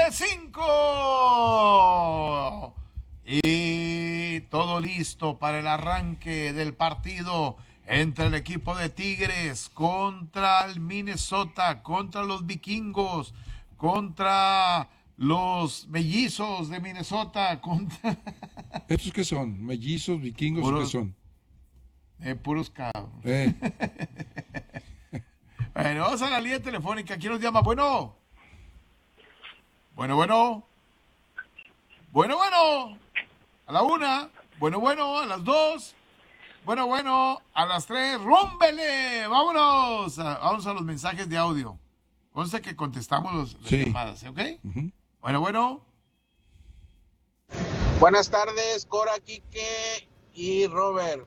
9:05. Y todo listo para el arranque del partido entre el equipo de Tigres contra el Minnesota, contra los vikingos, contra los mellizos de Minnesota, contra... ¿Estos qué son? ¿Mellizos, vikingos o qué son? Puros cabros. Bueno, vamos a la línea telefónica. ¿Quién nos llama? Bueno. A la 1. A las 2. A las 3. ¡Rúmbele! ¡Vámonos! Vamos a los mensajes de audio. Conste que contestamos las llamadas, ¿ok? Uh-huh. Bueno. Buenas tardes, Cora, Quique y Robert.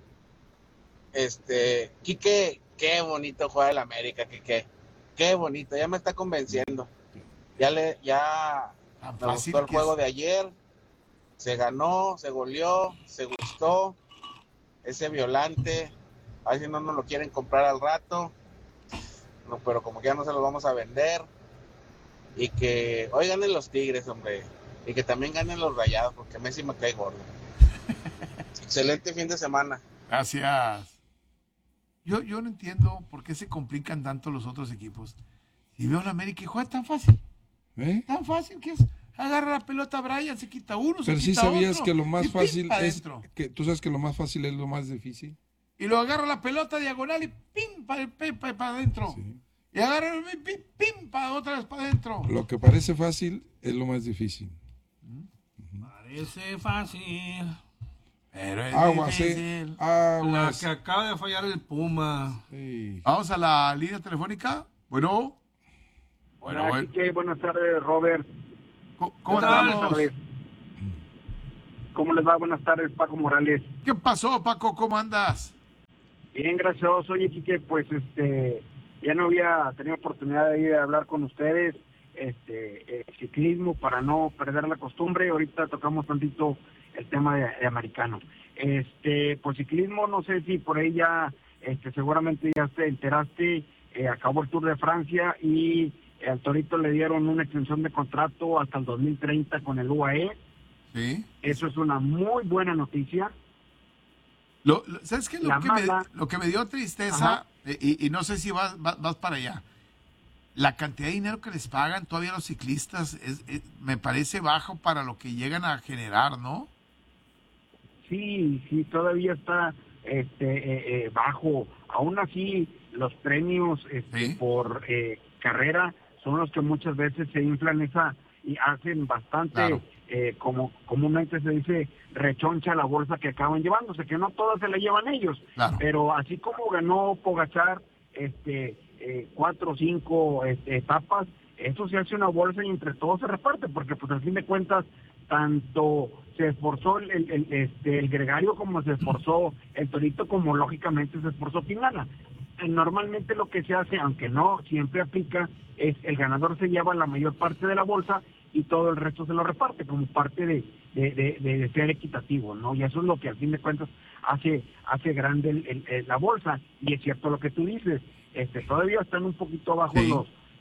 Quique, qué bonito juega el América, Quique. Qué bonito, ya me está convenciendo. Ya me gustó el juego de ayer. Se ganó, se goleó, se gustó. Ese Violante, a ver si no nos lo quieren comprar al rato. No, pero como que ya no se lo vamos a vender. Y que hoy ganen los Tigres, hombre. Y que también ganen los Rayados, porque Messi me cae gordo. Excelente fin de semana. Gracias. Yo no entiendo por qué se complican tanto los otros equipos. Si veo a la América y juega tan fácil. Tan fácil que es. Agarra la pelota a Brian, se quita uno, pero se sí quita sabías otro, que lo más fácil es que tú sabes que lo más fácil es lo más difícil. Y lo agarra la pelota diagonal y pim para adentro. Sí. Y agarra pim para otra vez para adentro. Lo que parece fácil es lo más difícil. Parece fácil, pero es difícil. La que acaba de fallar el Puma. Sí. Vamos a la línea telefónica. Bueno. Quique, buenas tardes, Robert. ¿Cómo estamos? ¿Cómo les va? Buenas tardes, Paco Morales. ¿Qué pasó, Paco? ¿Cómo andas? Bien, gracias. Oye, Quique, pues ya no había tenido oportunidad de hablar con ustedes. Ciclismo, para no perder la costumbre. Ahorita tocamos tantito el tema de americano. Pues ciclismo, no sé si por ahí ya, seguramente ya te enteraste, acabó el Tour de Francia y al Torito le dieron una extensión de contrato hasta el 2030 con el UAE. Sí. Eso es una muy buena noticia. ¿Sabes qué? Lo que me dio tristeza, y no sé si vas para allá, la cantidad de dinero que les pagan todavía a los ciclistas me parece bajo para lo que llegan a generar, ¿no? Sí, todavía está bajo. Aún así, los premios ¿sí? por carrera son los que muchas veces se inflan y hacen bastante, claro. Como comúnmente se dice, rechoncha la bolsa que acaban llevándose, que no todas se la llevan ellos, claro. Pero así como ganó Pogačar 4 o 5 etapas, eso se hace una bolsa y entre todos se reparte, porque pues al fin de cuentas tanto se esforzó el gregario como se esforzó el Torito, como lógicamente se esforzó quien gana. Normalmente lo que se hace, aunque no siempre aplica, es el ganador se lleva la mayor parte de la bolsa y todo el resto se lo reparte como parte de ser equitativo, ¿no? Y eso es lo que al fin de cuentas hace grande la bolsa. Y es cierto lo que tú dices, todavía están un poquito abajo, sí.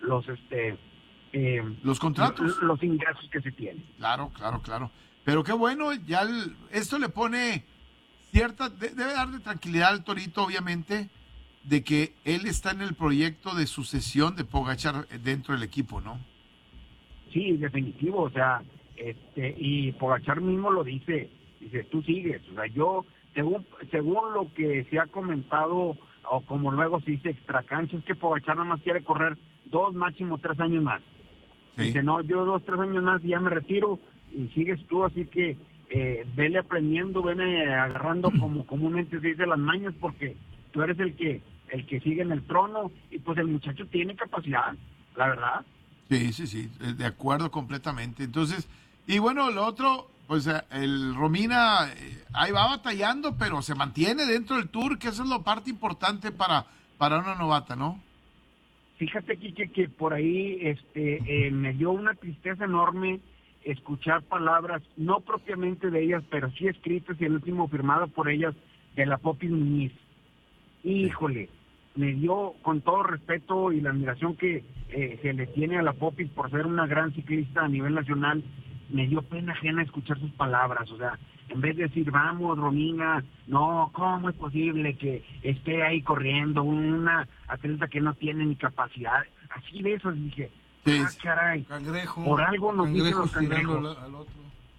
los contratos, los ingresos que se tienen. Claro. Pero qué bueno, ya esto le pone debe darle tranquilidad al Torito, obviamente, de que él está en el proyecto de sucesión de Pogačar dentro del equipo, ¿no? Sí, definitivo, o sea, y Pogačar mismo lo dice, tú sigues, o sea, yo, según lo que se ha comentado, o como luego se dice extracancha, es que Pogačar nada más quiere correr 2, máximo 3 años más. Sí. Dice, no, yo 2, 3 años más y ya me retiro, y sigues tú, así que vele aprendiendo, vele agarrando como comúnmente se dice las mañas, porque tú eres el que sigue en el trono, y pues el muchacho tiene capacidad, la verdad. Sí, de acuerdo completamente. Entonces, y bueno, lo otro, pues el Romina ahí va batallando, pero se mantiene dentro del Tour, que eso es la parte importante para una novata, ¿no? Fíjate, Quique, que por ahí me dio una tristeza enorme escuchar palabras, no propiamente de ellas, pero sí escritas y el último firmado por ellas, de la Popis Muñiz. Híjole, me dio, con todo respeto y la admiración que se le tiene a la Popis por ser una gran ciclista a nivel nacional, me dio pena ajena escuchar sus palabras. O sea, en vez de decir, vamos, Romina, no, ¿cómo es posible que esté ahí corriendo una atleta que no tiene ni capacidad? Así de eso dije, caray, cangrejo, por algo nos dicen los cangrejos. Al otro.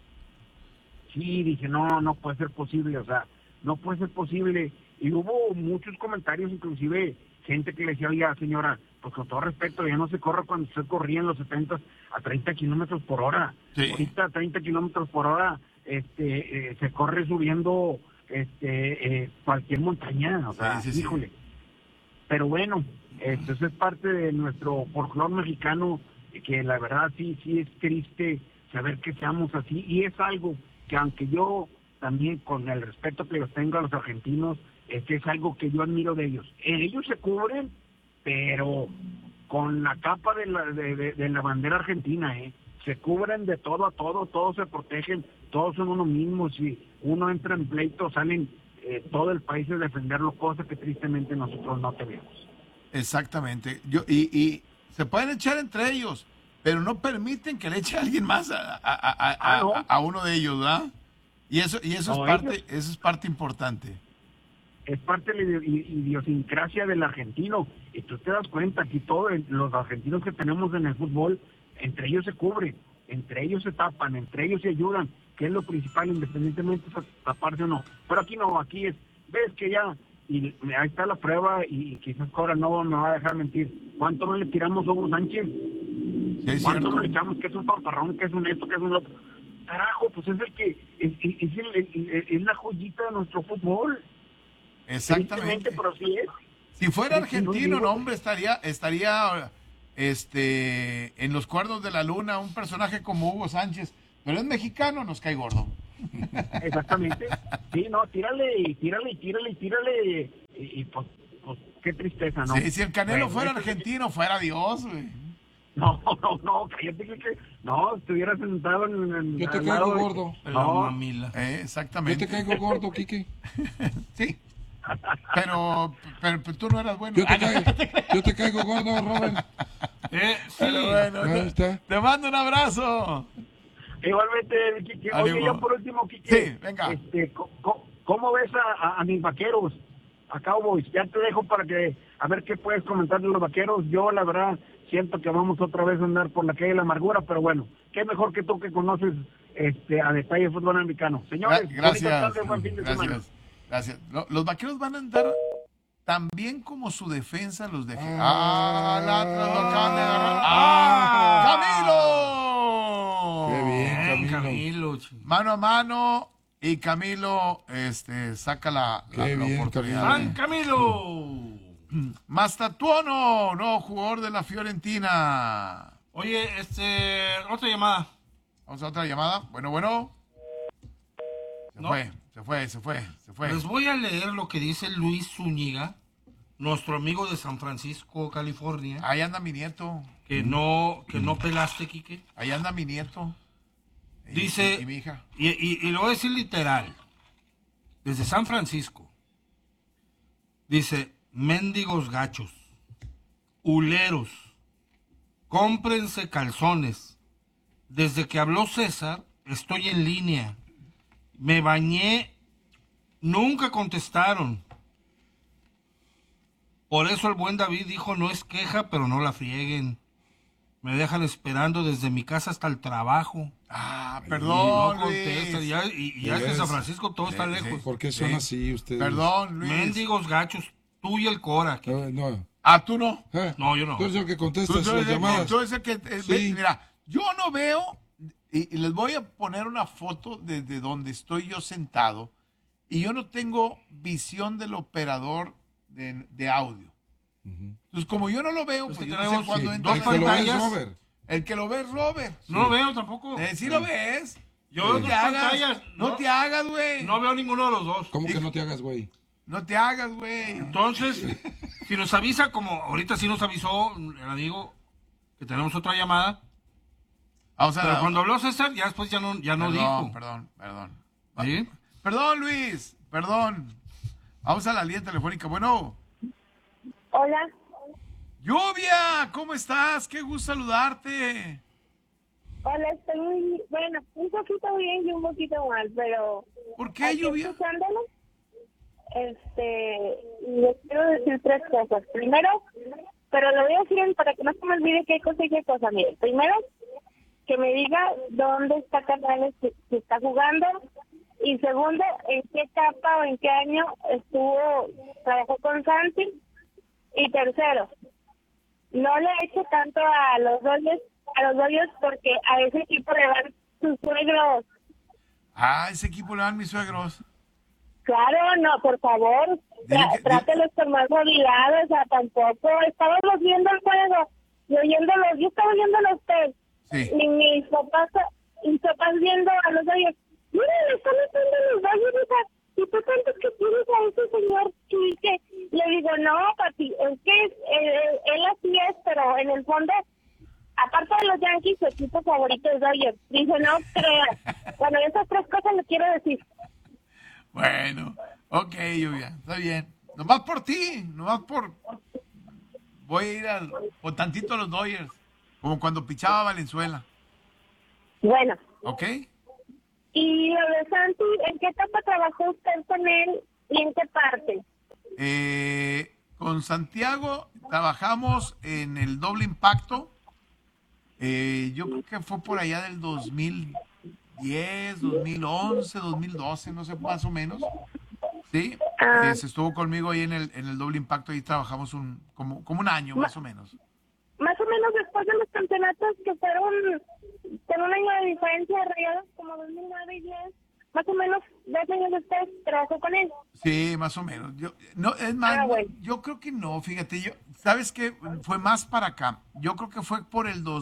Sí, dije, no puede ser posible, o sea, no puede ser posible. Y hubo muchos comentarios, inclusive gente que le decía, oiga, señora, pues con todo respeto, ya no se corre cuando usted corría en los 70 a 30 kilómetros por hora. Sí. Ahorita a 30 kilómetros por hora se corre subiendo cualquier montaña, o sea, sí. híjole. Pero bueno, eso es parte de nuestro folclore mexicano, que la verdad sí es triste saber que seamos así, y es algo que, aunque yo también con el respeto que los tengo a los argentinos, es algo que yo admiro de ellos. Ellos se cubren, pero con la capa de la bandera argentina, se cubren de todo a todo, todos se protegen, todos son uno mismo. Si uno entra en pleito, salen todo el país a defenderlo, cosa que tristemente nosotros no tenemos. Exactamente. Y se pueden echar entre ellos, pero no permiten que le eche a alguien más a uno de ellos, ¿verdad? Y eso es parte importante. Es parte de la idiosincrasia del argentino. Y tú te das cuenta que todos los argentinos que tenemos en el fútbol, entre ellos se cubren, entre ellos se tapan, entre ellos se ayudan, que es lo principal, independientemente de taparse o no. Pero aquí no, aquí ves que ya, y ahí está la prueba, y quizás ahora no me va a dejar mentir. ¿Cuánto no le tiramos a Hugo Sánchez? ¿Cuánto no le echamos que es un paparrón, que es un esto, que es un otro? Carajo, pues es el que es la joyita de nuestro fútbol. Exactamente. Pero sí es. Si fuera argentino, no, hombre, estaría en los cuernos de la luna un personaje como Hugo Sánchez, pero es mexicano, nos cae gordo. Exactamente. Sí, no, tírale, y pues qué tristeza, ¿no? Sí, si el Canelo fuera argentino, fuera Dios, güey. No, cállate que no, estuviera sentado en yo te caigo gordo. No, mamila. Exactamente. Yo te caigo gordo, Quique. Sí. Pero tú no eras bueno. Yo te caigo gordo, Robert. Sí. Pero bueno, te mando un abrazo. Igualmente, Quique. Oye, yo por último, Quique. Sí, venga. ¿Cómo ves a mis vaqueros, a Cowboys? Ya te dejo para que, a ver qué puedes comentar de los vaqueros. Yo, la verdad, siento que vamos otra vez a andar por la calle de la amargura, pero bueno, qué mejor que tú que conoces a detalle el fútbol americano. Señores, gracias. Buen fin de semana. Gracias. Los vaqueros van a andar tan bien como su defensa los deje. El Atlas lo acaban de agarrar. ¡Camilo! Qué bien, Camilo. Mano a mano, y Camilo saca la oportunidad. ¡San Camilo! Mastatuono, nuevo jugador de la Fiorentina. Oye, otra llamada. Vamos a otra llamada. Bueno. Se fue. Les voy a leer lo que dice Luis Zúñiga, nuestro amigo de San Francisco, California. Ahí anda mi nieto. Que no pelaste, Quique. Ahí anda mi nieto. Dice, y mi hija. Y lo voy a decir literal. Desde San Francisco. Dice, mendigos gachos, huleros, cómprense calzones. Desde que habló César, estoy en línea. Me bañé, nunca contestaron. Por eso el buen David dijo, no es queja, pero no la frieguen. Me dejan esperando desde mi casa hasta el trabajo. Perdón, no contesta. Luis. Ya es que San Francisco todo está lejos. ¿Por qué son así ustedes? Perdón, Luis. Mendigos gachos, tú y el Cora. No. ¿Tú no? No, yo no. Tú eres el que contestas las llamadas. Tú eres el que... Sí. Mira, yo no veo... Y les voy a poner una foto desde donde estoy yo sentado, y yo no tengo visión del operador de audio. Entonces, como yo no lo veo, pues yo no sé cuándo entra. Dos pantallas. El que lo ve es Robert. No lo veo tampoco. Sí lo ves. Yo No te hagas. No te hagas, güey. No veo ninguno de los dos. ¿Cómo que no te hagas, güey? No te hagas, güey. Entonces, si nos avisa, como ahorita sí nos avisó el amigo que tenemos otra llamada. Pero cuando habló César, ya después ya no dijo. Perdón. ¿Sí? Perdón, Luis. Perdón. Vamos a la línea telefónica. Bueno. Hola. Lluvia, ¿cómo estás? Qué gusto saludarte. Hola, estoy muy, bueno, un poquito bien y un poquito mal, pero... ¿Por qué, Lluvia? Escuchándolo, les quiero decir 3 cosas. Primero, pero lo voy a decir para que no se me olvide qué cosa y qué cosa. Mire, primero, que me diga dónde está Canales que está jugando. Y segundo, en qué etapa o en qué año trabajó con Santi. Y tercero, no le eche tanto a los Dodgers porque a ese equipo le van sus suegros. Ese equipo le dan mis suegros. Claro, no, por favor, trátelos con más movilidad, o sea, tampoco. Estábamos viendo el juego y oyéndolos, yo estaba oyéndolo a usted. Sí. Y mis papás viendo a los Dodgers. Mira, le están metiendo los Dodgers, ¿y tú cuántos que tienes a ese señor Chique? Le digo, no, papi, es que él así es, pero en el fondo, aparte de los Yankees, su equipo favorito es Dodgers. Dice, no creo. Bueno, esas 3 cosas le quiero decir. Bueno, ok, Lluvia, está bien. Nomás por ti, voy a ir por tantito a los Dodgers, como cuando pichaba Valenzuela. Bueno. ¿Ok? Y lo de Santi, ¿en qué etapa trabajó usted con él y en qué parte? Con Santiago trabajamos en el doble impacto. Yo creo que fue por allá del 2010, 2011, 2012, no sé, más o menos. Sí, se estuvo conmigo ahí en el doble impacto y trabajamos como un año, más o menos. Más o menos después de los campeonatos que fueron con un año de diferencia de Rayados, como 2009 y 10, más o menos 2 años después trabajó con él. Sí, más o menos. Es más, bueno. Yo creo que no, fíjate, ¿sabes qué? Fue más para acá. Yo creo que fue por el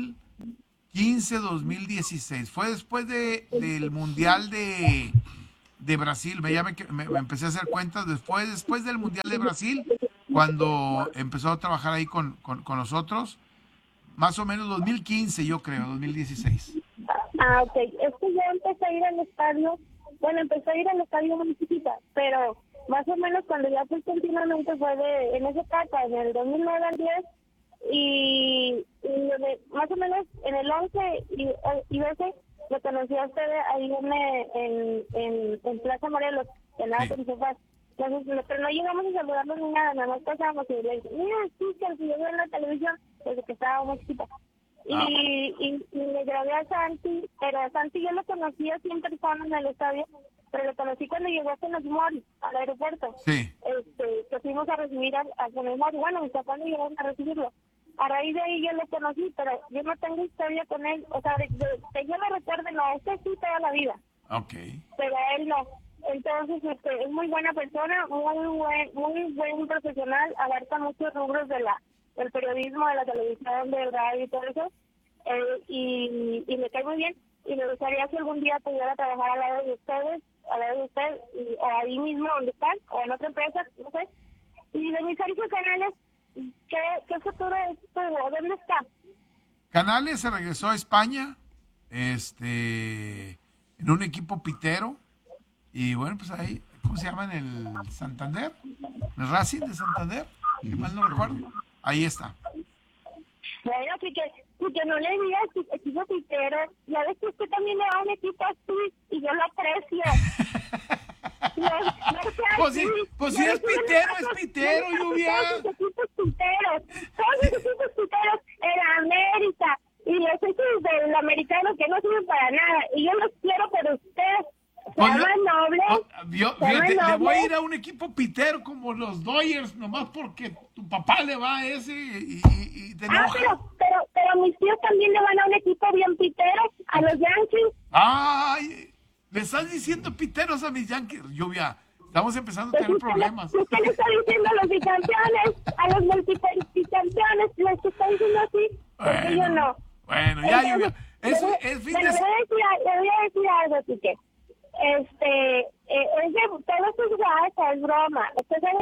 2015, 2016. Fue después del Mundial de Brasil. Me empecé a hacer cuentas después del Mundial de Brasil, cuando empezó a trabajar ahí con nosotros. Más o menos 2015, yo creo, 2016. Ok. Es que yo empecé a ir al estadio muy chiquita, pero más o menos cuando ya fui continuamente fue en esa etapa, en el 2009 al 10, y más o menos en el 11 y 12 lo conocí a usted ahí en Plaza Morelos, en la Principal. Entonces, pero no llegamos a saludarnos ni nada más pasamos y le dije, mira, sí, que yo veo en la televisión desde que estaba muy chiquita. Y me grabé a Santi, pero a Santi yo lo conocí así en persona en el estadio, pero lo conocí cuando llegó a Funes Mori, al aeropuerto. Sí. Que fuimos a recibir a Funes Mori. Bueno, mis papás no llegaron a recibirlo. A raíz de ahí yo lo conocí, pero yo no tengo historia con él. O sea, que yo me recuerde, no, este sí toda la vida. Ok. Pero a él no. Entonces, es muy buena persona, muy buen profesional, abarca muchos rubros del periodismo, de la televisión, del radio y todo eso, y me cae muy bien, y me gustaría que algún día pudiera trabajar al lado de usted, o ahí mismo donde están, o en otra empresa, no sé. Y de mis Sergio Canales, ¿qué futuro es? ¿Dónde está? Canales se regresó a España, en un equipo pitero. Y bueno, pues ahí, ¿cómo se llama? En el Santander, el Racing de Santander, que mal no recuerdo. Ahí está. Bueno, así que no le digas equipo pitero. Ya ves que usted también le da un equipo así y yo lo aprecio. Pues si es pitero, Lluvia. Todos los equipos piteros en América y los equipos del americano que no sirven para nada. Y yo los quiero por usted. Fíjate, le voy a ir a un equipo pitero como los Dodgers, nomás porque tu papá le va a ese y te enoja. Pero mis tíos también le van a un equipo bien pitero, a los Yankees. Ay, le estás diciendo piteros a mis Yankees. Lluvia, estamos empezando a tener problemas. Usted le está diciendo a los bicampeones, a los multicampeones, les está diciendo así, porque yo no. Bueno, ya, Lluvia. Le voy a decir algo, Quique. Es de todo esto es broma. Usted sabe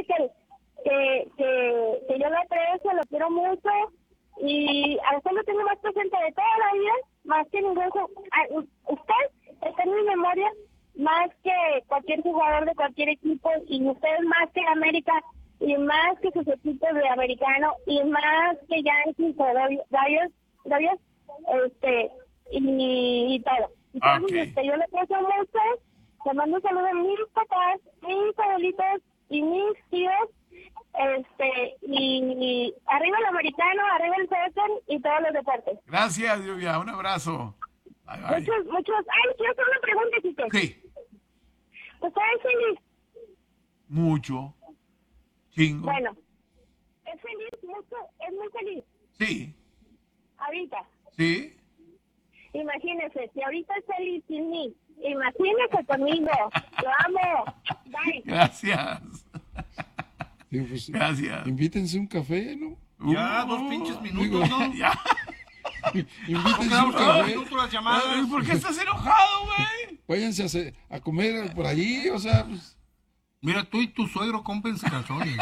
que yo lo aprecio, lo quiero mucho y a usted lo tengo más presente de toda la vida, más que ningún usted está en mi memoria más que cualquier jugador de cualquier equipo y usted más que América y más que sus equipos de Darius, y todo. Entonces, yo le aprecio mucho, le mando un saludo a mis papás, mis abuelitos y mis tíos, y arriba el americano, arriba el soccer y todos los deportes. Gracias, Lluvia, un abrazo. Bye, bye. Muchos, quiero hacer una pregunta, Quique. Sí. ¿Usted es feliz? Mucho. Chingo. Bueno, ¿es feliz? Mucho, es muy feliz. Sí. Ahorita. Sí. Imagínese, si ahorita es feliz sin mí, imagínese conmigo. Lo amo. Bye. Gracias. Sí, pues, Gracias. Invítense un café, ¿no? Ya, 2 pinches minutos, ¿no? Ya. Invítense un café. Las llamadas. ¿Por qué estás enojado, güey? Váyanse a comer por allí, o sea, pues. Mira, tú y tu suegro cómprense calzones.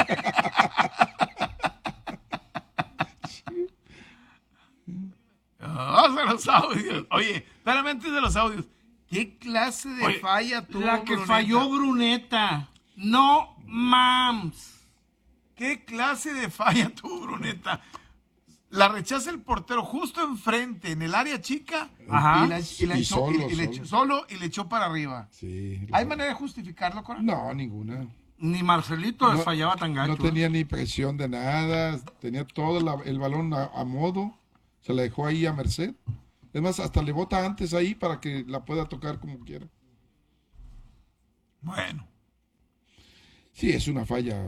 Vamos a los audios. Oye, claramente de los audios. ¿Qué clase de falla tuvo La que Bruneta? falló Bruneta. No mams. ¿Qué clase de falla tuvo Bruneta? La rechaza el portero justo enfrente, en el área chica. Ajá. Y le echó solo y le echó para arriba. Sí. ¿Hay manera de justificarlo, Conan? No, ninguna. Ni Marcelito les fallaba tan gacho. No tenía ni presión de nada, tenía todo el balón a modo, se la dejó ahí a merced. Es más, hasta le bota antes ahí para que la pueda tocar como quiera. Bueno. Sí, es una falla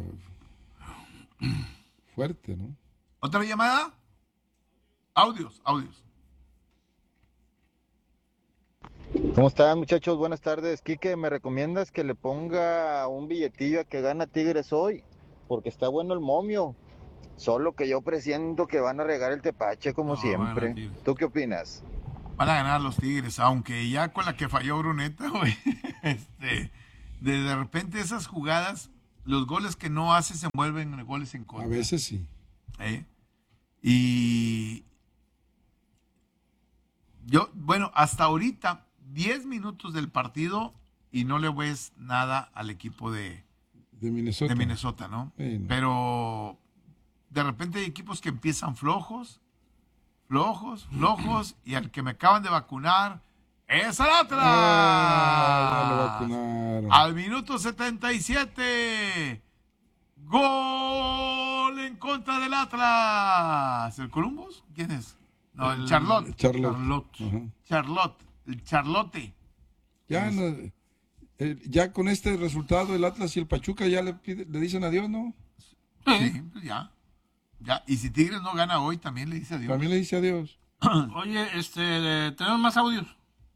fuerte, ¿no? ¿Otra llamada? Audios. ¿Cómo están, muchachos? Buenas tardes. Quique, ¿me recomiendas que le ponga un billetillo a que gana Tigres hoy? Porque está bueno el momio. Solo que yo presiento que van a regar el tepache como siempre. Bueno, ¿Tú qué opinas? Van a ganar los Tigres, aunque ya con la que falló Bruneta, güey. De repente esas jugadas, los goles que no hace se vuelven goles en contra. A veces sí. Y yo, bueno, hasta ahorita, 10 minutos del partido y no le ves nada al equipo de Minnesota, ¿no? No. Pero de repente hay equipos que empiezan flojos, y al que me acaban de vacunar es al Atlas. Ya lo vacunaron. Al minuto 77, gol en contra del Atlas. ¿El Columbus? ¿Quién es? No, el Charlotte. Ajá. El Charlotte. Ya, ya con este resultado, el Atlas y el Pachuca ya le dicen adiós, ¿no? Sí, pues ya. Y si Tigres no gana hoy, también le dice adiós. También le dice adiós. Oye, ¿tenemos más audios?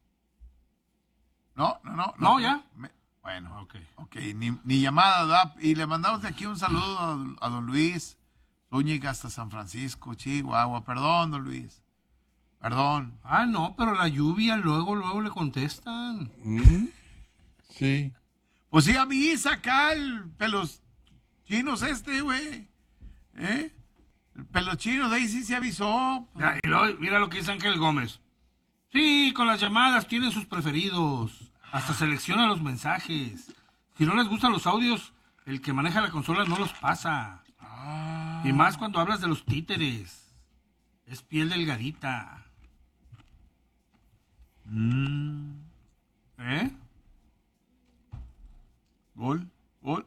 No, ¿ya? Bueno, ok. Ni llamada, ¿verdad? Y le mandamos de aquí un saludo a don Luis Zúñiga hasta San Francisco, Chihuahua. Perdón, don Luis. Perdón. Ah, no, pero la lluvia luego le contestan. Sí. Pues sí, a mi Isa acá, el pelos chinos güey. El pelos chinos, ahí sí se avisó. Y luego, mira lo que dice Ángel Gómez. Sí, con las llamadas tienen sus preferidos. Hasta selecciona los mensajes. Si no les gustan los audios, el que maneja la consola no los pasa. Y más cuando hablas de los títeres. Es piel delgadita. ¿Gol? No.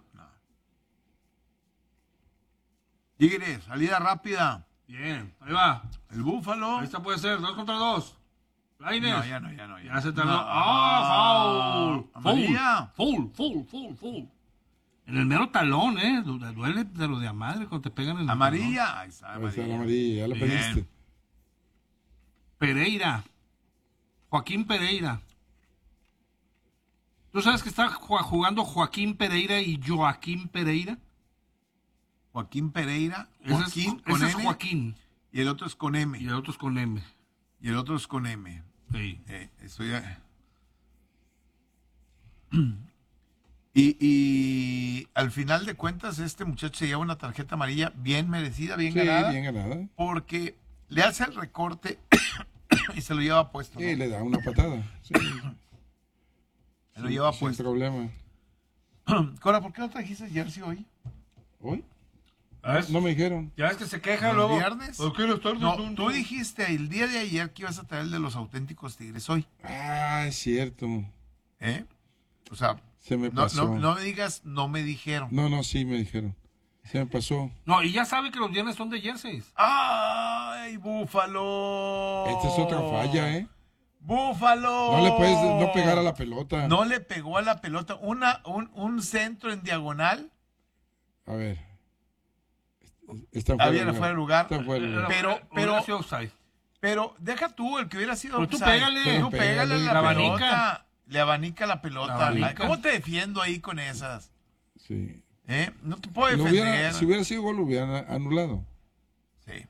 Tigres, salida rápida. Bien, ahí va. El Búfalo. Esta puede ser 2 contra 2. Lainez. No, ya no. Ya se tardó. No. ¡Foul! Amarilla. Foul. En el mero talón, duele de lo de a madre cuando te pegan en el Amarilla. talón. Ahí está, Ahí está la amarilla, ya la Bien. pediste. Pereira. Joaquín Pereira. ¿Tú sabes que está jugando Joaquín Pereira y Joaquín Pereira? Joaquín Pereira. Ese es Joaquín. Y el otro es con M. Y el otro es con M. Sí. Eso ya. Y al final de cuentas, este muchacho se lleva una tarjeta amarilla bien merecida, bien ganada. Bien ganada. Porque le hace el recorte y se lo lleva puesto. Sí, ¿no? le da una patada. Sí. Se lo lleva Sin puesto. problema. Cora, ¿por qué no trajiste jersey hoy? ¿Hoy? No me dijeron. Ya ves que se queja ¿Los luego. viernes? ¿Por qué los tordos No, son- tú dijiste el día de ayer que ibas a traer el de los auténticos Tigres hoy. Ah, es cierto. ¿Eh? O sea, Se me no, pasó. no me digas, no me dijeron. No, sí me dijeron. Se me pasó. No, y ya sabe que los viernes son de jerseys. ¡Ay, Búfalo! Esta es otra falla, ¿eh? ¡Búfalo! No le puedes no pegar a la pelota. No le pegó a la pelota. Un centro en diagonal. A ver. Está fuera Había fuera de lugar. Está fuera de lugar. Hubiera sido offside. Pero deja tú, el que hubiera sido. Pero tú offside. pégale. Tú pégale a La la abanica. pelota. Le abanica la pelota. La abanica. Ay, ¿cómo te defiendo ahí con esas? Sí. No te puedo Lo defender. si hubiera sido gol, lo hubieran anulado. Sí.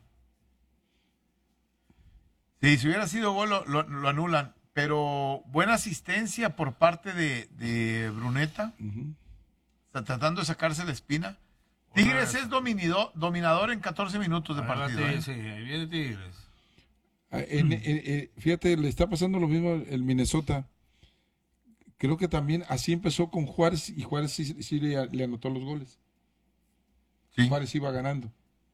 Sí, si hubiera sido gol, lo anulan. Pero buena asistencia por parte de Bruneta. Está tratando de sacarse la espina. Tigres es dominador en 14 minutos de Ahí va partido. Tigres, sí, ahí viene Tigres. Fíjate, le está pasando lo mismo el Minnesota. Creo que también así empezó con Juárez y Juárez sí le anotó los goles. Sí. Juárez iba ganando.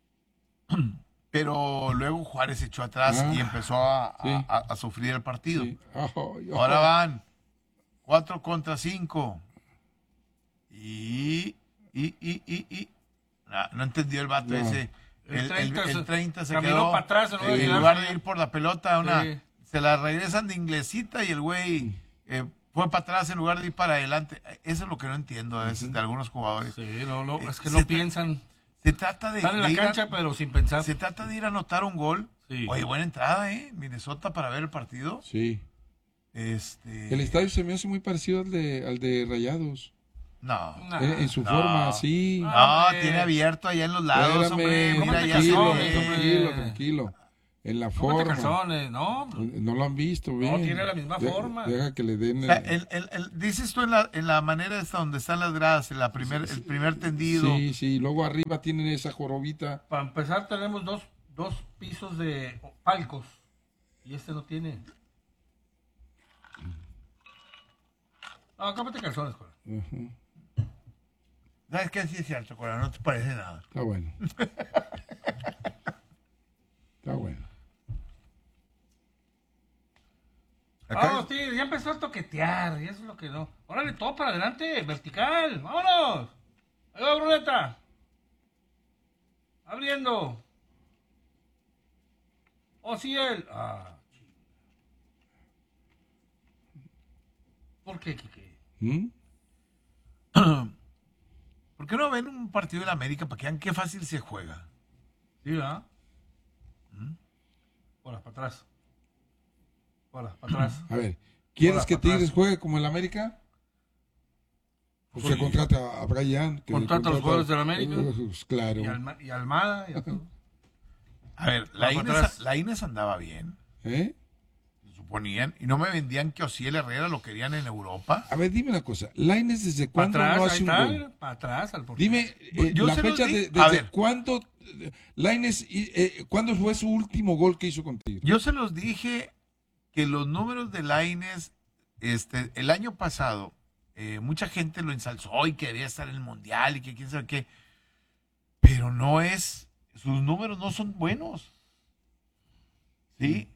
Pero luego Juárez se echó atrás y empezó a sufrir el partido. Sí. Ahora van 4 contra 5. No entendió el vato ese. El 30 se caminó quedó para atrás en lugar de ir por la pelota. Se la regresan de inglesita y el güey fue para atrás en lugar de ir para adelante. Eso es lo que no entiendo a veces de algunos jugadores. Sí, es que no piensan. Se trata de... Están en la cancha, pero sin pensar. Se trata de ir a anotar un gol. Sí. Oye, buena entrada, Minnesota para ver el partido. Sí. El estadio se me hace muy parecido al de Rayados. No. En su forma, sí. No, tiene abierto allá en los lados, hombre. Mira, ya tranquilo. En la forma. Calzones, ¿no? No lo han visto, bien. No, tiene la misma forma. Deja que le den... dices tú en la manera esta donde están las gradas, el primer tendido. Sí, luego arriba tienen esa jorobita. Para empezar tenemos dos pisos de palcos y este no tiene. No, cámate calzones, Cora. ¿Sabes qué? Sí es cierto, Cora, no te parece nada. Está bueno. Está bueno. Vamos, tío, ya empezó a toquetear, y eso es lo que no. Órale, todo para adelante, vertical, vámonos. Ahí va, Bruneta. Abriendo. Ociel. ¿Por qué, Quique? ¿Por qué no ven un partido de la América para que vean qué fácil se juega? Sí, ¿verdad? Hola, para atrás. Hola, para atrás. A ver, ¿quieres Hola, que para Tigres atrás. juegue como el América? Pues que contrata a Brian. Contrata a los jugadores del América. Pues claro. Y Almada y a todo. A ver, la Inés andaba bien. ¿Eh? Suponían, y no me vendían que Ociel Herrera lo querían en Europa. A ver, dime una cosa. ¿Lainez desde Para cuándo atrás, no ahí hace un está, gol? para atrás al portero. Dime Yo la se los fecha di- a desde ver. cuándo Lainez, ¿cuándo fue su último gol que hizo con Tigres? Yo se los dije que los números de Lainez, el año pasado, mucha gente lo ensalzó y quería estar en el Mundial y que quién sabe qué. Pero no es, sus números no son buenos. ¿Sí?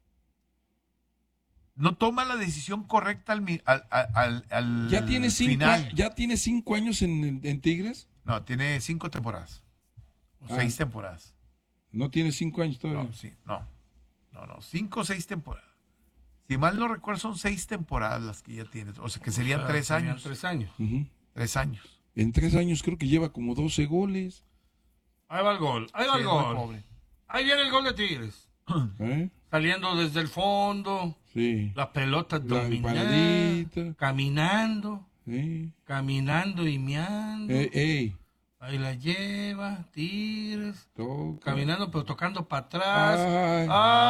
No toma la decisión correcta al ¿Ya tiene final. ¿Ya tiene 5 años en Tigres? No, tiene 5 temporadas. O 6 temporadas. No tiene 5 años todavía. No, 5 o 6 temporadas. Si mal no recuerdo, son 6 temporadas las que ya tiene. O sea, que serían 3 años. 3 años. 3 años. En 3 años creo que lleva como 12 goles. Ahí va el gol. Ahí va Sí, el es muy gol. pobre. Ahí viene el gol de Tigres. ¿Eh? Saliendo desde el fondo. Sí. La pelota La dominada. paradita. Caminando. Sí. Caminando y meando. Ey, Ahí la lleva. Tigres. toca. Caminando, pero tocando para atrás. Ay.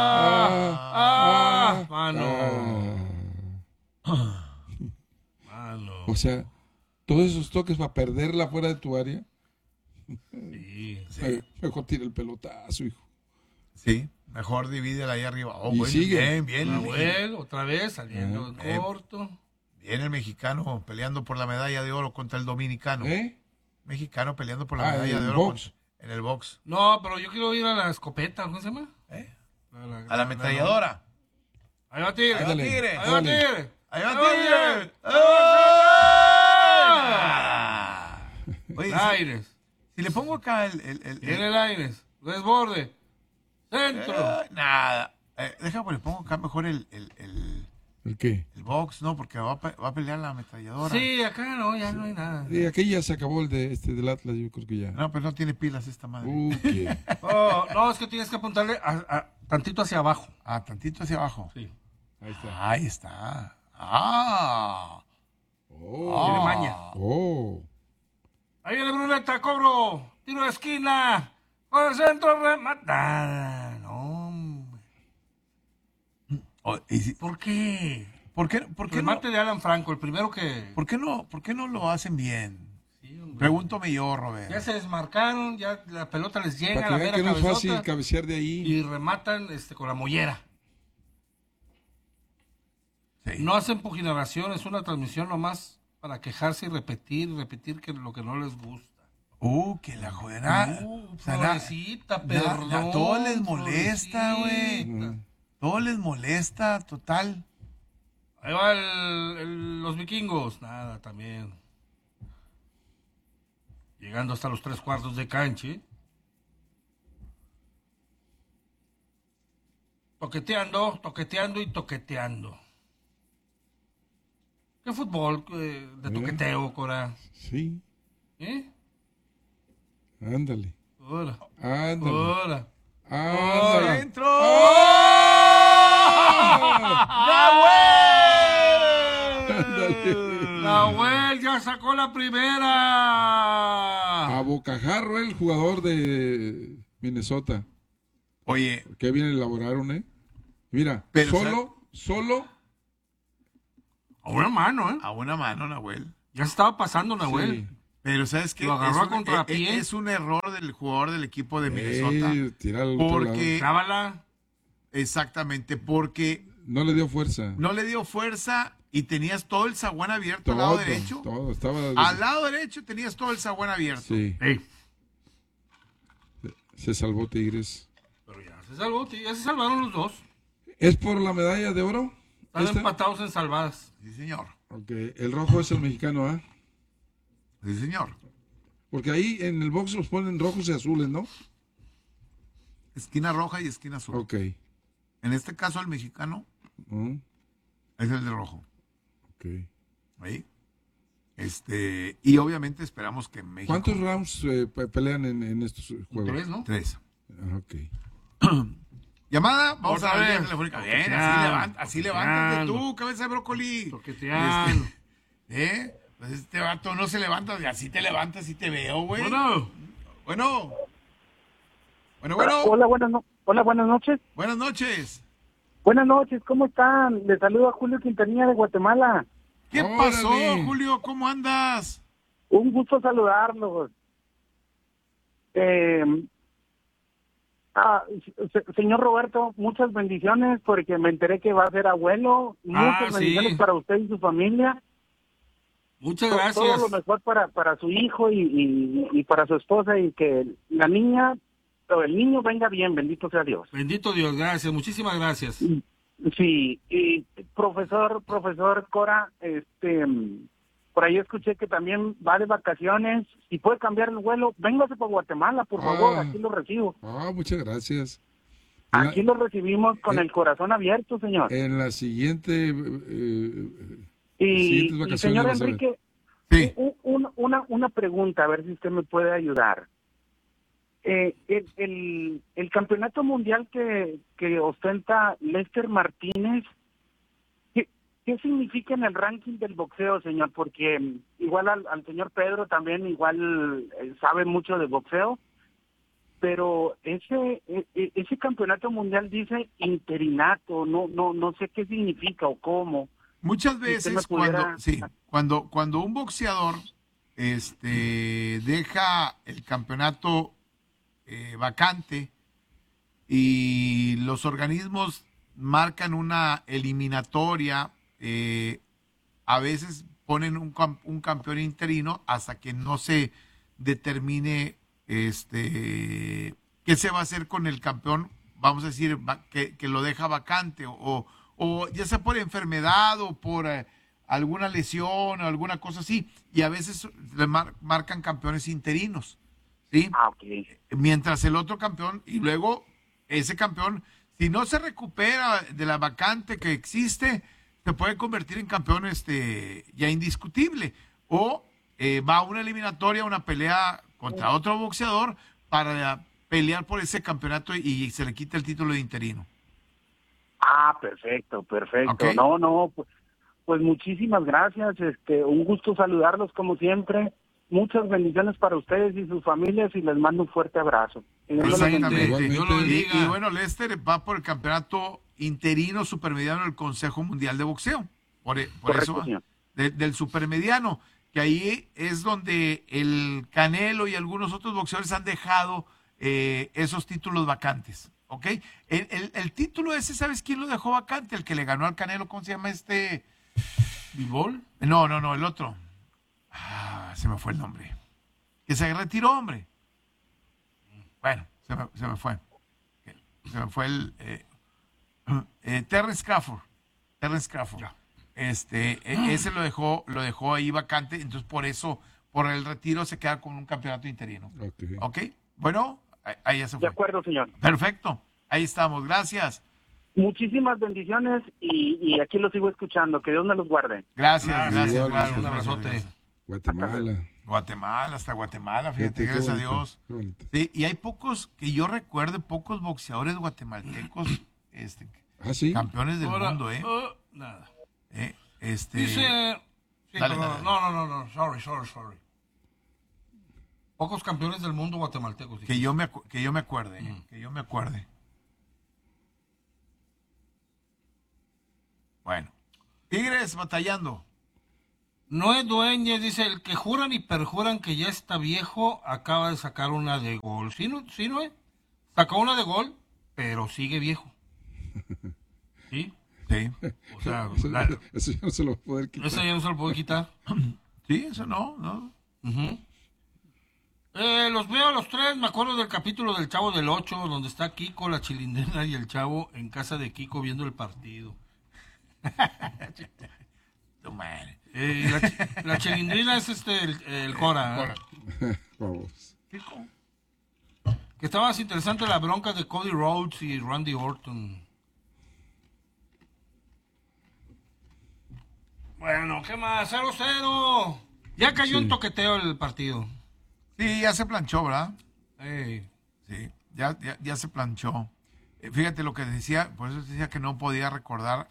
Mano. Mano. O sea, todos esos toques para perderla fuera de tu área. Sí. Mejor tira el pelotazo, hijo. Sí, mejor divídela ahí arriba. Y bueno, sigue. Bien. Nahuel, otra vez saliendo Bien. corto. Bien el mexicano peleando por la medalla de oro contra el dominicano. ¿Eh? Mexicano peleando por la Ah, medalla en de oro box. en el box. No, pero yo quiero ir a la escopeta, ¿cómo se llama? A la ametralladora. Ahí va Tigre. Ándale, Ahí va ándale. Tigre. Ahí va Tigre. Oye, Aires. si le pongo acá Viene el Aires. Desborde. Centro. nada. Déjame, le pongo acá mejor ¿El qué? el box, ¿no? Porque va a pelear la ametralladora. Sí, acá no, ya no hay nada. Sí, aquí ya se acabó el del Atlas, yo creo que ya. No, pero no tiene pilas esta madre. ¿Qué? Oh, no, es que tienes que apuntarle tantito hacia abajo. Tantito hacia abajo. Sí. Ahí está. Ahí está. Ah. Tiene maña. Oh. Ahí viene Bruneta, cobro. Tiro de esquina. Por el centro, remata. No, hombre. ¿Por qué? ¿Por qué Remate de Alan Franco, el primero que... ¿Por qué no lo hacen bien? Sí, hombre. Pregúntame yo, Robert. Ya se desmarcaron, ya la pelota les llega Para a que la vean mera que no es cabezota fácil cabecear de ahí. y rematan con la mollera. Sí. No hacen puginación, es una transmisión nomás para quejarse y repetir que lo que no les gusta. Que la juega. Florecita, perdón. Todo les molesta, güey. Florecita. Todo les molesta, total. Ahí va los vikingos. Nada, también. Llegando hasta los 3/4 de cancha. Toqueteando y toqueteando. ¿Qué fútbol de toqueteo, Cora? Sí. ¿Eh? Ándale. Ahora. Ándale. Ahora. Ándale. ¡Centro! Ándale. Nahuel ya sacó la primera. A bocajarro el jugador de Minnesota. Oye, Qué bien elaboraron, ¿eh? Mira, Pero, solo. A una mano, a una mano, Nahuel. Ya se estaba pasando, Nahuel. Sí. Pero ¿sabes qué? Lo agarró a contrapié. Es un error del jugador del equipo de Minnesota. Tira al otro Porque, Cábala. exactamente, porque lado. No le dio fuerza. no le dio fuerza y tenías todo el zaguán abierto al lado derecho. Todo estaba. Al lado derecho tenías todo el zaguán abierto. Sí, Ey. se salvó Tigres. Pero ya se salvó, ya se salvaron los dos. ¿Es por la medalla de oro? Están ¿Esta? empatados en salvadas. Sí, señor. Ok, el rojo es el mexicano, ¿ah? Sí, señor. Porque ahí en el box los ponen rojos y azules, ¿no? Esquina roja y esquina azul. Ok. En este caso, el mexicano Mm, es el de rojo. ok. ¿Ahí? Y obviamente esperamos que México... ¿Cuántos rounds pelean en estos juegos? 3, ¿no? 3. Ok. Llamada, vamos Otra a ver. vez. Telefónica. Bien, Toqueteando, así levántate toqueteando. tú, cabeza de brócoli. Toqueteando. Pues este vato no se levanta, así te levantas y te veo, güey. Bueno, Bueno. Hola, buenas noches. Buenas noches. Buenas noches, ¿cómo están? Les saludo a Julio Quintanilla de Guatemala. ¿Qué Órale. pasó, Julio? ¿Cómo andas? Un gusto saludarlos. Señor Roberto, muchas bendiciones porque me enteré que va a ser abuelo. Muchas bendiciones sí. para usted y su familia. muchas Todo gracias. lo mejor para su hijo y para su esposa y que la niña o el niño venga bien, bendito sea Dios. Bendito Dios, gracias, muchísimas gracias. Sí, y profesor Cora, por ahí escuché que también va de vacaciones. Si puede cambiar el vuelo, véngase por Guatemala, por favor, aquí lo recibo. Muchas gracias. Aquí lo recibimos con el corazón abierto, señor. En la siguiente. Y siguientes vacaciones señor vas a ver. Enrique, Sí. una pregunta, a ver si usted me puede ayudar. El campeonato mundial que ostenta Lester Martínez, ¿qué significa en el ranking del boxeo, señor? Porque igual al señor Pedro también igual sabe mucho de boxeo, pero ese campeonato mundial dice interinato, no sé qué significa o cómo. Muchas Si usted me veces pudiera- cuando un boxeador deja el campeonato vacante y los organismos marcan una eliminatoria, a veces ponen un campeón interino hasta que no se determine ¿qué se va a hacer con el campeón? Vamos a decir, que lo deja vacante, o ya sea por enfermedad o por alguna lesión o alguna cosa así, y a veces le marcan campeones interinos, ¿sí? Ok. Mientras el otro campeón, y luego ese campeón, si no se recupera de la vacante que existe, se puede convertir en campeón ya indiscutible, o va a una eliminatoria, una pelea contra otro boxeador para pelear por ese campeonato y se le quita el título de interino. Perfecto. Okay. No, pues muchísimas gracias. Un gusto saludarlos como siempre. Muchas bendiciones para ustedes y sus familias y les mando un fuerte abrazo. Exactamente. Dios lo bendiga. Y bueno, Lester va por el campeonato interino supermediano del Consejo Mundial de Boxeo. Por Correcto, eso, señor. del supermediano, que ahí es donde el Canelo y algunos otros boxeadores han dejado esos títulos vacantes. ¿Ok? El título ese, ¿sabes quién lo dejó vacante? El que le ganó al Canelo, ¿cómo se llama ¿Bivol? No, el otro. Se me fue el nombre. Que se retiró, hombre. Bueno, se me fue. Se me fue Terrence Crawford. Ya. Ese lo dejó ahí vacante, entonces por eso, por el retiro se queda con un campeonato interino. ¿Ok? Bueno, ahí ya se fue. De acuerdo, señor. Perfecto. Ahí estamos. Gracias. Muchísimas bendiciones y aquí los sigo escuchando. Que Dios me los guarde. Gracias. Un abrazote. Guatemala. Hasta Guatemala, fíjate, gracias a Dios. Sí, y hay pocos, que yo recuerde, pocos boxeadores guatemaltecos, ¿sí? campeones del mundo, Nada. Dice... Sí, Dale, pero dale. No, sorry. Pocos campeones del mundo guatemaltecos. Que yo me acuerde, que yo me acuerde. Bueno. Tigres batallando. Noé Dueñez dice, el que juran y perjuran que ya está viejo, acaba de sacar una de gol. ¿Sí, Noé? Sacó una de gol, pero sigue viejo. ¿Sí? Sí. O sea, eso ya no se lo va a poder quitar. eso ya no se lo puedo quitar. Sí, eso no. Ujú. Los veo a los tres, me acuerdo del capítulo del Chavo del 8, donde está Kiko, la Chilindrina y el Chavo en casa de Kiko viendo el partido. Tu madre. La Chilindrina es el Cora. Vamos. Kiko. Que estaba más interesante la bronca de Cody Rhodes y Randy Orton. Bueno, ¿qué más? 0-0. Ya cayó en toqueteo el partido. Sí, ya se planchó, ¿verdad? Ey. Sí, ya se planchó. Fíjate lo que decía, por eso decía que no podía recordar.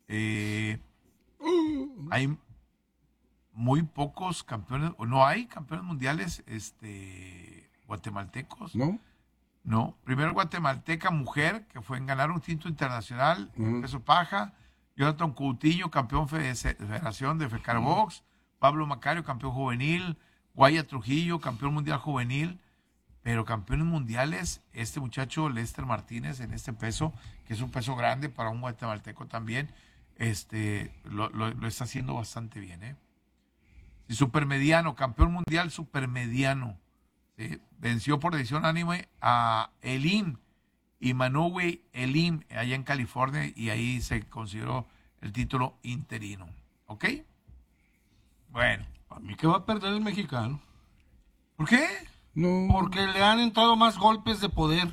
Hay muy pocos campeones, o no hay campeones mundiales guatemaltecos. No, primero guatemalteca mujer, que fue en ganar un título internacional, peso paja. Jonathan Coutinho, campeón federación de FECAR Box. Pablo Macario, campeón juvenil. Guaya Trujillo, campeón mundial juvenil. Pero campeones mundiales, este muchacho Lester Martínez en este peso, que es un peso grande para un guatemalteco también, lo está haciendo bastante bien, ¿eh? Y supermediano, campeón mundial supermediano. ¿Sí? Venció por decisión unánime a Elim, Imanoue Elim, allá en California, y ahí se consideró el título interino. ¿Ok? Bueno. A mí que va a perder el mexicano. ¿Por qué? No. Porque le han entrado más golpes de poder.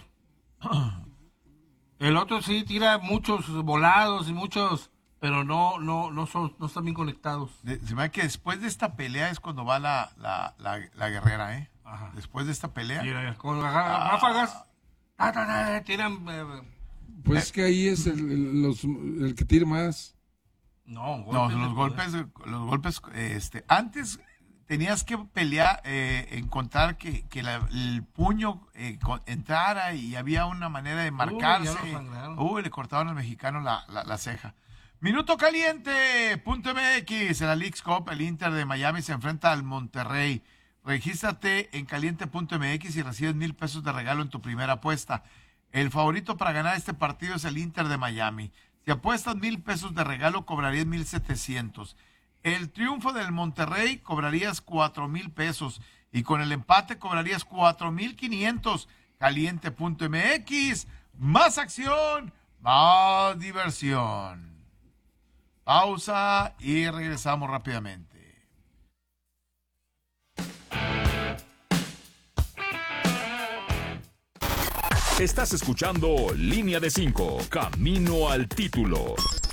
El otro sí tira muchos volados y muchos, pero no están bien conectados. Se me da que después de esta pelea es cuando va la guerrera, ¿eh? Ajá. Después de esta pelea. Mira, con ráfagas tiran. Pues es que ahí es el que tira más. No, los golpes, antes tenías que pelear, encontrar que el puño entrara y había una manera de marcarse. Le cortaban al mexicano la ceja. Minuto caliente, .mx, en la Leagues Cup, el Inter de Miami se enfrenta al Monterrey. Regístrate en caliente.mx y recibes $1,000 de regalo en tu primera apuesta. El favorito para ganar este partido es el Inter de Miami. Si apuestas $1,000 de regalo, cobrarías 1,700. El triunfo del Monterrey, cobrarías $4,000. Y con el empate cobrarías 4,500. Caliente.mx. Más acción, más diversión. Pausa y regresamos rápidamente. Estás escuchando Línea de 5, Camino al Título.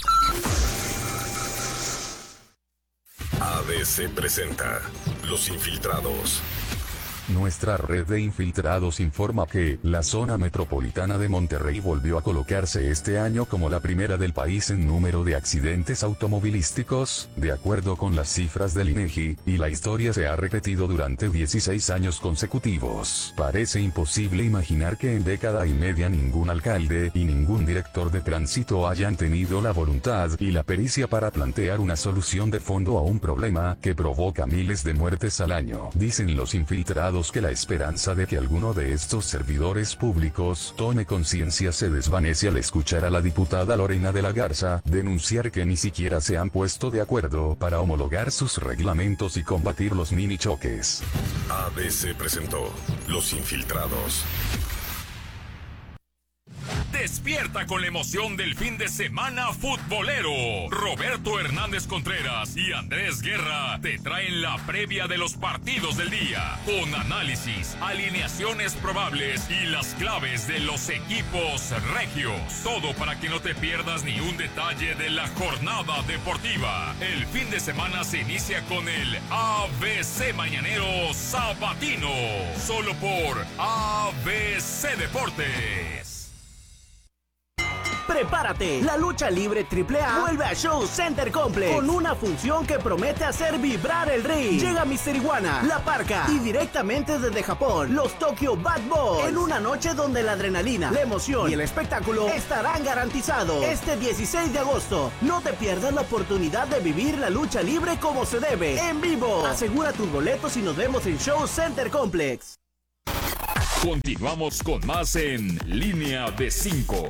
ABC presenta Los Infiltrados. Nuestra red de infiltrados informa que la zona metropolitana de Monterrey volvió a colocarse este año como la primera del país en número de accidentes automovilísticos, de acuerdo con las cifras del INEGI, y la historia se ha repetido durante 16 años consecutivos. Parece imposible imaginar que en década y media ningún alcalde y ningún director de tránsito hayan tenido la voluntad y la pericia para plantear una solución de fondo a un problema que provoca miles de muertes al año. Dicen los infiltrados que la esperanza de que alguno de estos servidores públicos tome conciencia se desvanece al escuchar a la diputada Lorena de la Garza denunciar que ni siquiera se han puesto de acuerdo para homologar sus reglamentos y combatir los mini choques. ABC presentó Los Infiltrados. Despierta con la emoción del fin de semana futbolero. Roberto Hernández Contreras y Andrés Guerra te traen la previa de los partidos del día, con análisis, alineaciones probables y las claves de los equipos regios. Todo para que no te pierdas ni un detalle de la jornada deportiva. El fin de semana se inicia con el ABC Mañanero Sabatino, solo por ABC Deportes. Prepárate, la lucha libre AAA vuelve a Show Center Complex con una función que promete hacer vibrar el ring. Llega Mr. Iguana, La Parca y directamente desde Japón, los Tokyo Bad Boys, en una noche donde la adrenalina, la emoción y el espectáculo estarán garantizados. Este 16 de agosto, no te pierdas la oportunidad de vivir la lucha libre como se debe, en vivo. Asegura tus boletos y nos vemos en Show Center Complex. Continuamos con más en Línea de 5.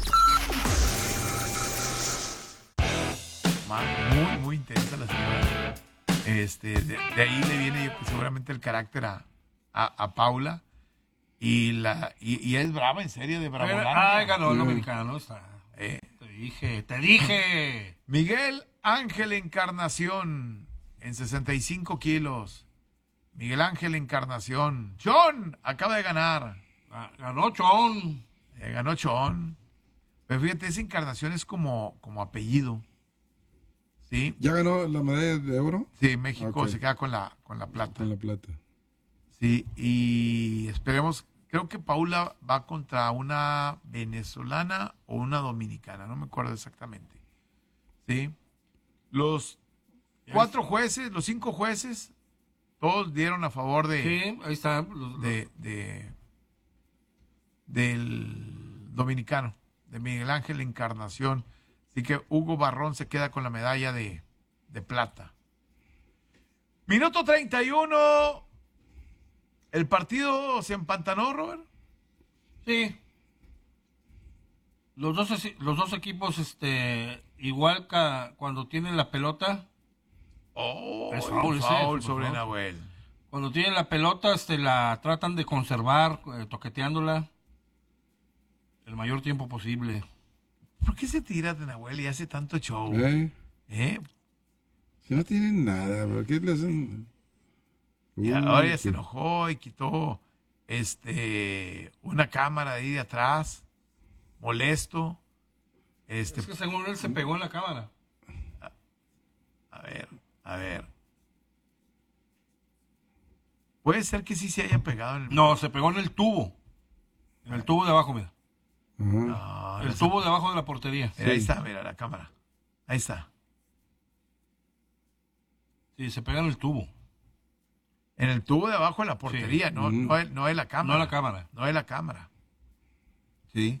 Muy intensa la señora. De ahí le viene seguramente el carácter a Paula. Y es brava, en serio, de bravolante. Ganó el dominicano. Te dije. Miguel Ángel Encarnación, en 65 kilos. Miguel Ángel Encarnación. John acaba de ganar. Ganó Chon. Ganó Chon. Pero fíjate, esa Encarnación es como apellido. ¿Sí? ¿Ya ganó la medalla de oro? Sí, México se queda con la plata. Con la plata. Sí, y esperemos, creo que Paula va contra una venezolana o una dominicana, no me acuerdo exactamente. Sí. Los 4 jueces, los 5 jueces, todos dieron a favor de... Sí, ahí está. Del dominicano, de Miguel Ángel Encarnación. Así que Hugo Barrón se queda con la medalla de plata. Minuto 31. ¿El partido se empantanó, Robert? Sí. Los dos equipos, igual que cuando tienen la pelota. Es foul sobre Nahuel. Cuando tienen la pelota, la tratan de conservar, toqueteándola el mayor tiempo posible. ¿Por qué se tira de Nahuel y hace tanto show? Si no tienen nada, ¿por qué le hacen? Y ahora ya se enojó y quitó una cámara ahí de atrás, molesto. Es que según él se pegó en la cámara. A ver. Puede ser que sí se haya pegado en el... No, se pegó en el tubo. En el tubo de abajo, mira. No, el tubo de abajo de la portería. Ahí está, mira la cámara. Ahí está. Sí, se pega en el tubo. En el tubo de abajo de la portería, sí. No es la cámara. No es la cámara. No es la cámara. Sí.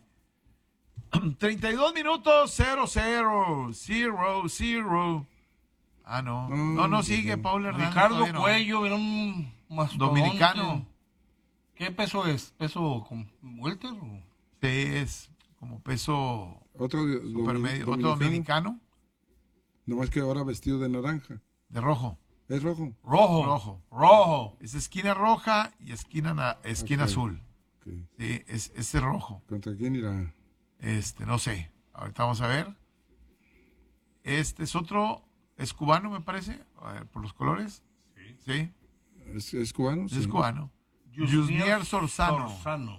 32 minutos, 0-0. 0-0. Ah, no. No sigue Paula Hernández. Ricardo Cuello, era un dominicano. ¿Qué peso es? ¿Peso con welter? Sí, es como peso otro supermedio. Otro dominicano. Nomás que ahora vestido de naranja. De rojo. Es rojo. Rojo. Es esquina roja y esquina Okay. azul. Okay. Sí, es rojo. ¿Contra quién irá? No sé. Ahorita vamos a ver. Este es otro, es cubano, me parece, a ver, por los colores. Sí. ¿Es cubano? Es cubano. Yusnier Sorzano.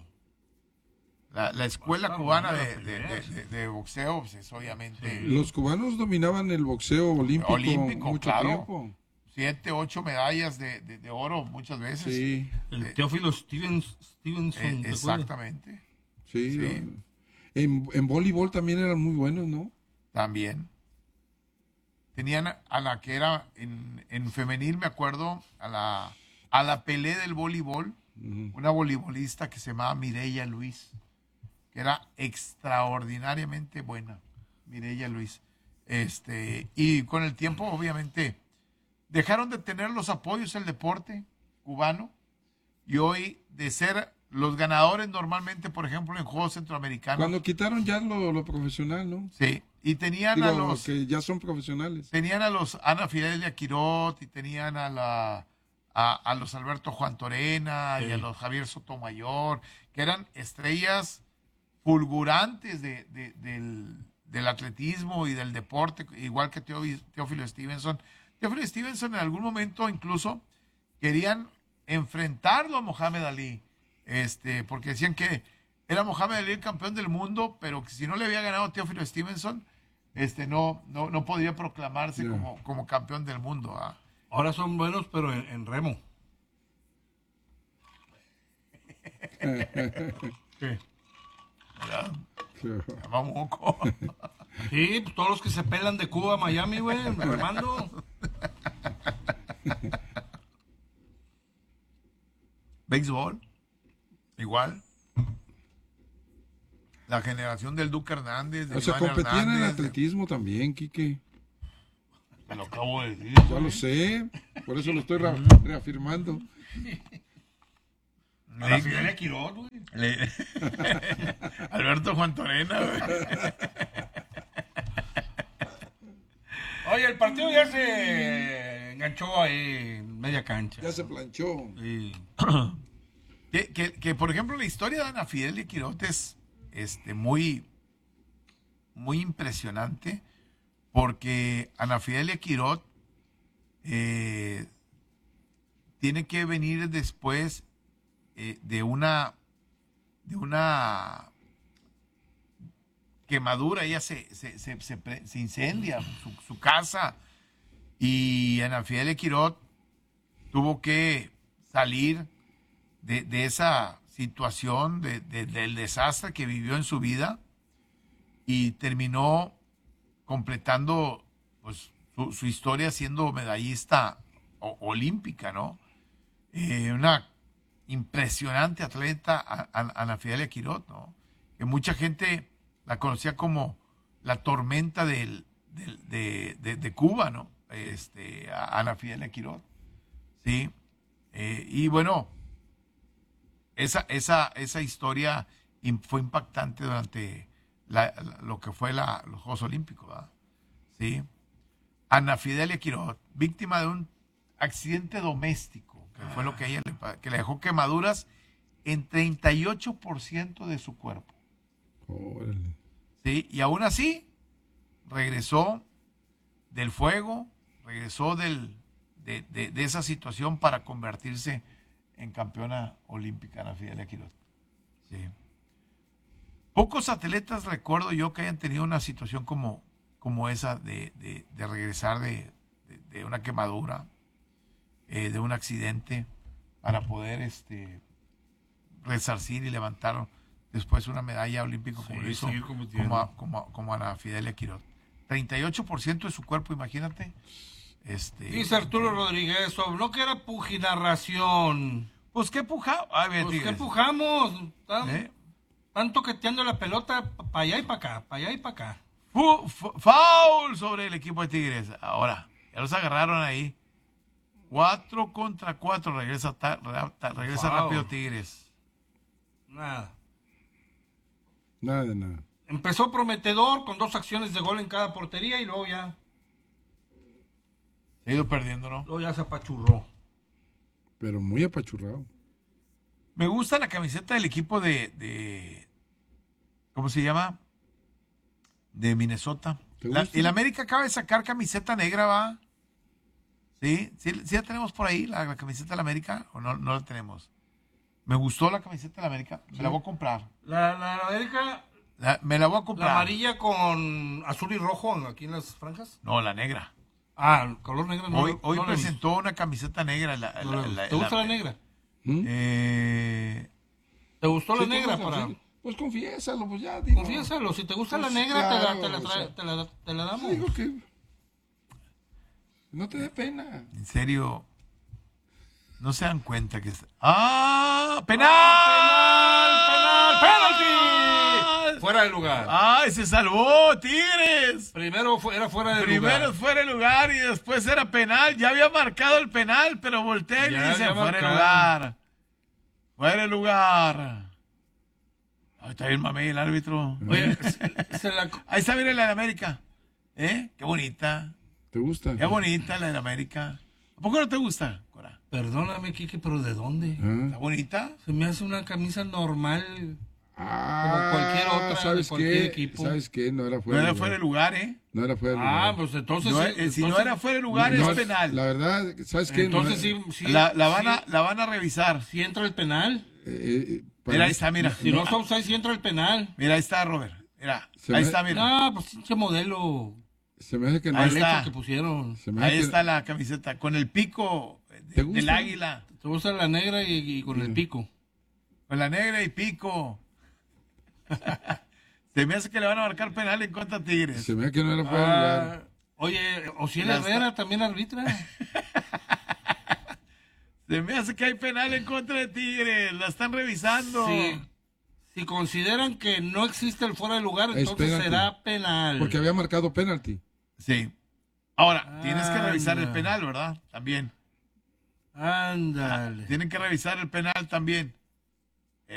La escuela cubana de boxeo, pues es obviamente. Los cubanos dominaban el boxeo olímpico mucho claro. tiempo. 7, 8 medallas de oro muchas veces. Sí. El Teófilo Stevenson. Exactamente. Sí. En voleibol también eran muy buenos, ¿no? También. Tenían a la que era en femenil, me acuerdo, a la Pelé del voleibol, una voleibolista que se llamaba Mireya Luis, que era extraordinariamente buena, Mireya Luis. Y con el tiempo, obviamente, dejaron de tener los apoyos el deporte cubano, y hoy de ser los ganadores normalmente, por ejemplo, en Juegos Centroamericanos. Cuando quitaron ya lo profesional, ¿no? Sí, y tenían a los que ya son profesionales. Tenían a los Ana Fidelia Quirot y tenían a los Alberto Juan Torena y a los Javier Sotomayor, que eran estrellas fulgurantes del atletismo y del deporte, igual que Teófilo Stevenson. Teófilo Stevenson en algún momento incluso querían enfrentarlo a Mohamed Ali, porque decían que era Mohamed Ali el campeón del mundo, pero que si no le había ganado Teófilo Stevenson, no podía proclamarse como campeón del mundo. Ahora son buenos, pero en remo. ¿Qué? Llama moco. Sí, pues todos los que se pelan de Cuba a Miami, güey, remando. Béisbol, igual. La generación del Duque Hernández. O sea, competían en atletismo también, Quique. Te lo acabo de decir. Ya lo sé, por eso lo estoy reafirmando. La Fidelia Quirot, güey. Alberto Juan Torena, güey. Oye, el partido ya se enganchó ahí en media cancha. Ya se planchó. Sí. Que por ejemplo, la historia de Ana Fidelia Quirot es muy, muy impresionante, porque Ana Fidelia Quirot tiene que venir después de una quemadura. Ella se incendia su casa, y Ana Fidelia Quirot tuvo que salir de esa situación, del desastre que vivió en su vida, y terminó completando pues su historia siendo medallista olímpica, ¿no? Una impresionante atleta, Ana Fidelia Quirot, ¿no? Que mucha gente la conocía como la tormenta de Cuba, ¿no? Ana Fidelia Quirot, ¿sí? Y bueno, esa historia fue impactante durante lo que fue los Juegos Olímpicos, ¿verdad? ¿Sí? Ana Fidelia Quirot, víctima de un accidente doméstico, que fue lo que ella que le dejó quemaduras en 38% de su cuerpo. Órale. ¿Sí? Y aún así regresó del fuego, regresó de esa situación para convertirse en campeona olímpica, Ana Fidelia Quirot. Sí. Pocos atletas recuerdo yo que hayan tenido una situación como esa de regresar de una quemadura, de un accidente, para poder resarcir y levantar después una medalla olímpica como lo hizo como Ana Fidelia Quirot. 38% de su cuerpo, imagínate. Dice Arturo Rodríguez, no que era pujinarración. Pues qué pujamos. Pues qué pujamos. Están toqueteando la pelota para allá y para acá, para allá y para acá. Foul sobre el equipo de Tigres. Ahora, ya los agarraron ahí. 4 contra 4. Regresa rápido Tigres. Nada. Nada de nada. Empezó prometedor con 2 acciones de gol en cada portería y luego ya Se ha ido perdiendo, ¿no? Luego ya se apachurró. Pero muy apachurrado. Me gusta la camiseta del equipo de ¿cómo se llama? De Minnesota. Y la América acaba de sacar camiseta negra, ¿va? ¿Sí? ¿Sí la tenemos por ahí, la camiseta de la América? ¿O no la tenemos? Me gustó la camiseta de la América. Me la voy a comprar. La América... me la voy a comprar. ¿La amarilla con azul y rojo aquí en las franjas? No, la negra. Ah, color negro. No, Hoy no presentó una camiseta negra. ¿Te gusta la negra? ¿Te gustó la negra? Pues confiésalo, pues ya. Digo. Confiésalo, si te gusta pues la negra, claro, te la damos. Digo que no te dé pena. En serio, no se dan cuenta que... ¡Ah! ¡Penal! ¡Penalti! Fuera de lugar. ¡Ay, se salvó, Tigres! Primero era fuera de lugar. Primero fuera de lugar y después era penal. Ya había marcado el penal, pero voltea y dice fuera de lugar. Fuera de lugar. Ahí está bien mamey el árbitro. Oye, ahí está, mira la de América. Qué bonita. ¿Te gusta? Qué bonita la de América. ¿A poco no te gusta, Cora? Perdóname, Kike, pero ¿de dónde? ¿Está bonita? Se me hace una camisa normal. Como cualquier otra. ¿Sabes de cualquier qué? equipo. ¿Sabes qué? No era fuera de lugar, ¿eh? No era fuera de lugar. Ah, pues entonces... Si no era fuera de lugar, es penal. La verdad, ¿sabes qué? Entonces sí. La van a revisar. Si entra el penal. Mira, ahí está, mira. Si no está offside, si entra el penal. Mira, ahí está, Robert. Mira, ahí está, mira. No, pues pinche modelo. Se me hace que no. Ahí está. Que pusieron. Ahí está la camiseta, con el pico del águila. Te gusta la negra y con el pico. Con la negra y pico. Se me hace que le van a marcar penal en contra de Tigres. Se me hace que no era fuera de lugar. Oye, Ociel Herrera también arbitra. Se me hace que hay penal en contra de Tigres. La están revisando. Sí. Si consideran que no existe el fuera de lugar, entonces será penal. Porque había marcado penalti. Sí. Ahora, tienes que revisar el penal, ¿verdad? También. Ándale. Tienen que revisar el penal también.